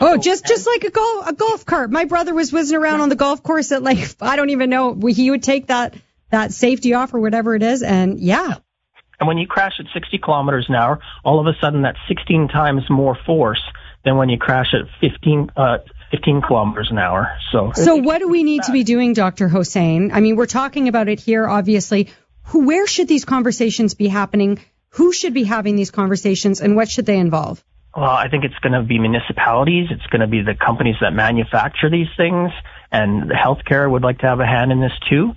Oh, just like a golf cart. My brother was whizzing around on the golf course at like, I don't even know. He would take that safety off or whatever it is. And yeah. And when you crash at 60 kilometers an hour, all of a sudden that's 16 times more force than when you crash at 15 kilometers an hour. So what do we need to be doing, Dr. Hossein? I mean, we're talking about it here, obviously. Where should these conversations be happening? Who should be having these conversations, and what should they involve? Well, I think it's going to be municipalities. It's going to be the companies that manufacture these things, and the healthcare would like to have a hand in this too.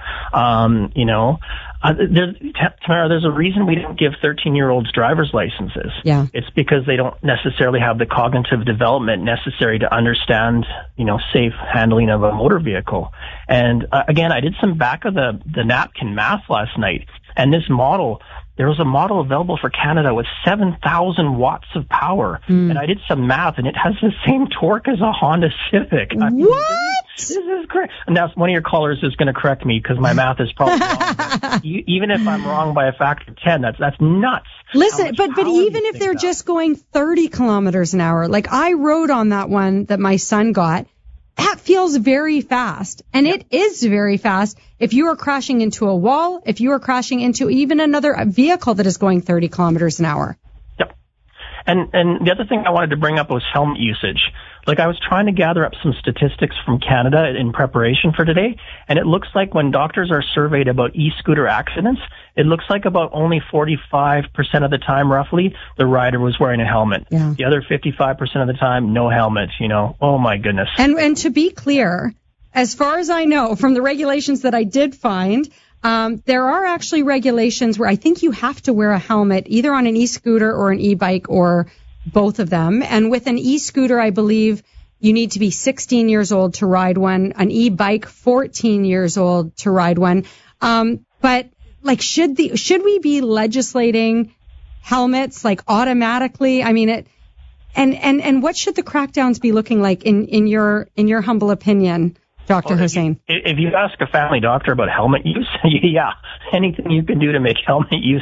Tamara, there's a reason we don't give 13-year-olds driver's licenses. Yeah. It's because they don't necessarily have the cognitive development necessary to understand, safe handling of a motor vehicle. And again, I did some back of the napkin math last night, and there was a model available for Canada with 7,000 watts of power. And I did some math, and it has the same torque as a Honda Civic. What? This is great. And now one of your callers is going to correct me because my math is probably wrong. Even if I'm wrong by a factor of 10, that's nuts. Listen, but even if they're just going 30 kilometers an hour, like I rode on that one that my son got, that feels very fast. And It is very fast. If you are crashing into a wall, if you are crashing into even another vehicle that is going 30 kilometers an hour. Yep. And the other thing I wanted to bring up was helmet usage. Like I was trying to gather up some statistics from Canada in preparation for today, and it looks like when doctors are surveyed about e-scooter accidents, it looks like about only 45% of the time, roughly, the rider was wearing a helmet. Yeah. The other 55% of the time, no helmet, Oh my goodness. And to be clear, as far as I know, from the regulations that I did find, there are actually regulations where I think you have to wear a helmet either on an e-scooter or an e-bike or both of them. And with an e-scooter, I believe you need to be 16 years old to ride one. An e-bike, 14 years old to ride one. But like, should we be legislating helmets like automatically? I mean, and what should the crackdowns be looking like in your humble opinion, Dr. Hossein? If you ask a family doctor about helmet use, yeah, anything you can do to make helmet use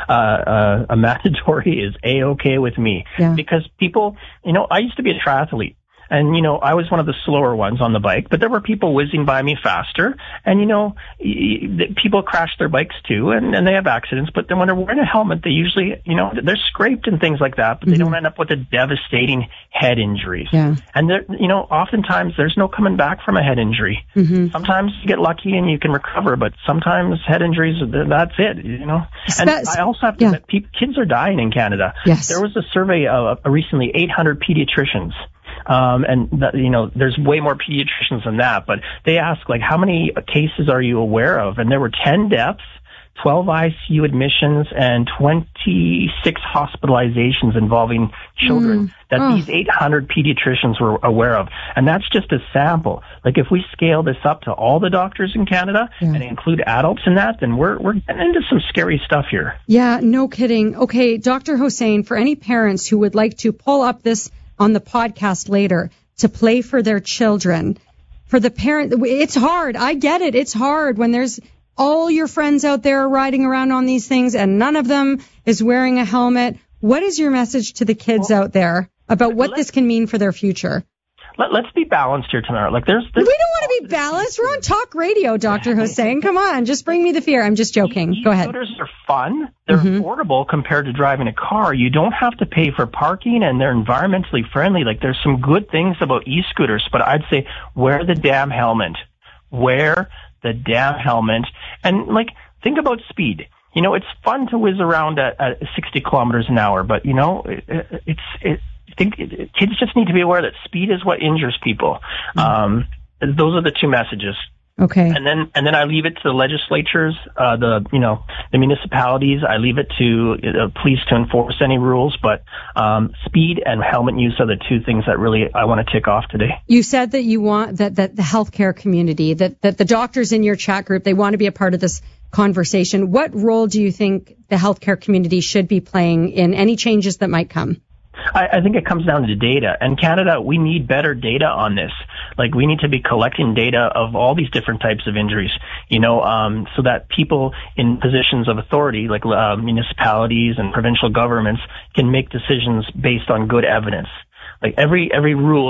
a mandatory is A-okay with me. Yeah. Because people, I used to be a triathlete. And, I was one of the slower ones on the bike, but there were people whizzing by me faster. And, people crash their bikes too, and they have accidents. But then when they're wearing a helmet, they usually, they're scraped and things like that, but they don't end up with the devastating head injuries. Yeah. And, oftentimes there's no coming back from a head injury. Sometimes you get lucky and you can recover, but sometimes head injuries, that's it, And I also have to admit, kids are dying in Canada. Yes. There was a survey recently, 800 pediatricians. There's way more pediatricians than that, but they ask, like, how many cases are you aware of? And there were 10 deaths, 12 ICU admissions, and 26 hospitalizations involving children that these 800 pediatricians were aware of. And that's just a sample. Like, if we scale this up to all the doctors in Canada and include adults in that, then we're getting into some scary stuff here. Yeah, no kidding. Okay, Dr. Hossein, for any parents who would like to pull up this on the podcast later to play for their children, for the parent, it's hard. I get it. It's hard when there's all your friends out there riding around on these things and none of them is wearing a helmet. What is your message to the kids out there about what this can mean for their future? Let's be balanced here, Tamara. Like, there's we don't want to be balanced. We're on talk radio, Dr. Hossein. Come on, just bring me the fear. I'm just joking. Go ahead. E-scooters are fun. They're affordable compared to driving a car. You don't have to pay for parking, and they're environmentally friendly. Like, there's some good things about e-scooters, but I'd say wear the damn helmet. Wear the damn helmet. And, like, think about speed. It's fun to whiz around at 60 kilometers an hour, but, I think kids just need to be aware that speed is what injures people. Those are the two messages. Okay. And then I leave it to the legislatures, the municipalities. I leave it to police to enforce any rules. But speed and helmet use are the two things that really I want to tick off today. You said that you want that the healthcare community, that the doctors in your chat group, they want to be a part of this conversation. What role do you think the healthcare community should be playing in any changes that might come? I think it comes down to data. And Canada, we need better data on this. Like, we need to be collecting data of all these different types of injuries, so that people in positions of authority, like municipalities and provincial governments, can make decisions based on good evidence. Like, every rule